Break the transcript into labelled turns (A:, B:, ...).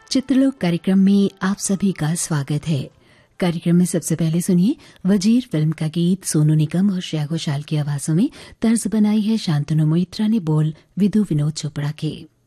A: चित्रलोक कार्यक्रम में आप सभी का स्वागत है। कार्यक्रम में सबसे पहले सुनिए वजीर फिल्म का गीत सोनू निगम और श्रेया घोषाल की आवाजों में। तर्ज बनाई है शांतनु मोइत्रा ने, बोल विदु विनोद चोपड़ा के।